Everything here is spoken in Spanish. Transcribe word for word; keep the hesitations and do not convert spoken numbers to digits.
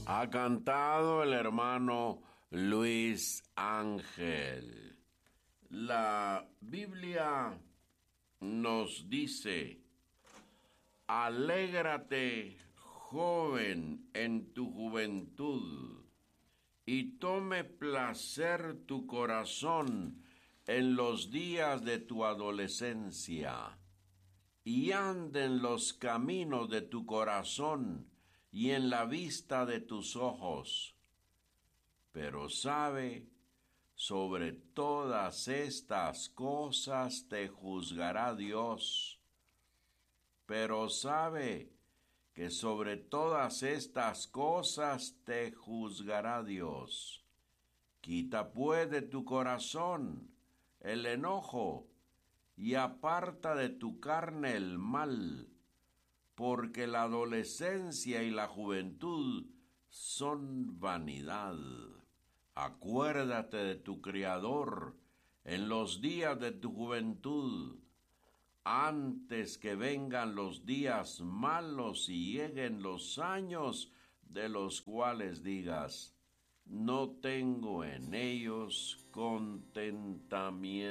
Ha cantado el hermano Luis Ángel. La Biblia nos dice: alégrate, joven, en tu juventud, y tome placer tu corazón en los días de tu adolescencia, y ande en los caminos de tu corazón y en la vista de tus ojos. Pero sabe, sobre todas estas cosas te juzgará Dios. Pero sabe que sobre todas estas cosas te juzgará Dios. Quita pues de tu corazón el enojo y aparta de tu carne el mal, porque la adolescencia y la juventud son vanidad. Acuérdate de tu Criador en los días de tu juventud, antes que vengan los días malos y lleguen los años de los cuales digas: no tengo en ellos contentamiento.